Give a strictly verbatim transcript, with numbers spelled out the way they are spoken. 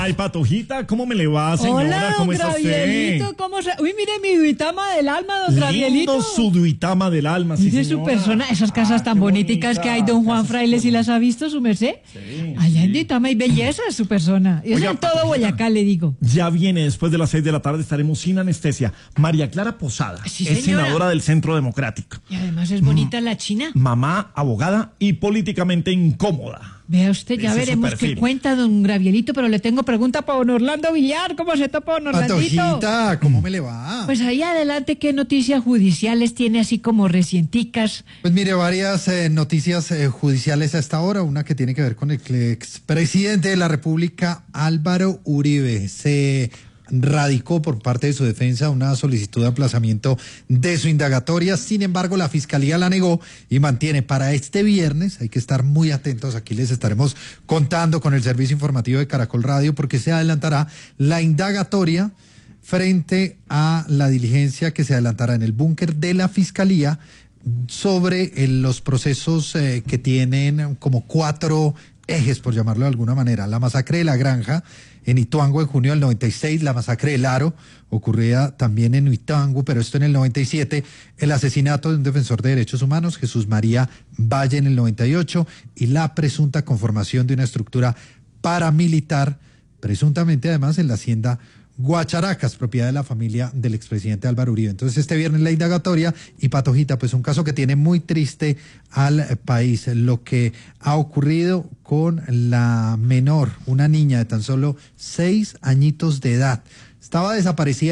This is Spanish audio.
Ay, Patojita, ¿cómo me le va, señora? Hola, ¿Cómo don está usted? Gravielito, ¿cómo se...? Uy, mire mi duitama del alma, don Gravielito. Lindo su duitama del alma, sí, Mire su señora. persona, esas casas Ah, tan qué boniticas bonita, que hay, don Juan casas Fraile, ¿sí como- las ha visto, su merced? Sí, Allá en sí. Duitama hay belleza, su persona. Y eso Oiga, en todo Patojita. Boyacá, le digo. Ya viene, después de las seis de la tarde estaremos sin anestesia. María Clara Posada Sí, es señora. senadora del Centro Democrático. Y además es bonita la china. Mamá, abogada y políticamente incómoda. Vea usted, ya Ese es su veremos qué perfil. cuenta don Gravielito, pero le tengo pregunta para don Orlando Villar. ¿Cómo se topa don Orlandito? Patojita, ¿cómo me le va? Pues ahí adelante, ¿qué noticias judiciales tiene así como recienticas? Pues mire, varias eh, noticias eh, judiciales a esta hora. Una que tiene que ver con el expresidente de la República, Álvaro Uribe. Se radicó por parte de su defensa una solicitud de aplazamiento de su indagatoria. Sin embargo, la Fiscalía la negó y mantiene para este viernes. Hay que estar muy atentos. Aquí les estaremos contando con el servicio informativo de Caracol Radio porque se adelantará la indagatoria frente a la diligencia que se adelantará en el búnker de la Fiscalía sobre eh, los procesos eh, que tienen como cuatro ejes, por llamarlo de alguna manera. La masacre de La Granja en Ituango en junio del noventa y seis, la masacre del Aro, ocurrida también en Ituango, pero esto en el noventa y siete, el asesinato de un defensor de derechos humanos, Jesús María Valle, en el noventa y ocho, y la presunta conformación de una estructura paramilitar, presuntamente además en la hacienda Guacharacas, propiedad de la familia del expresidente Álvaro Uribe. Entonces este viernes la indagatoria y Patojita, pues un caso que tiene muy triste al país, lo que ha ocurrido con la menor, una niña de tan solo seis añitos de edad. Estaba desaparecida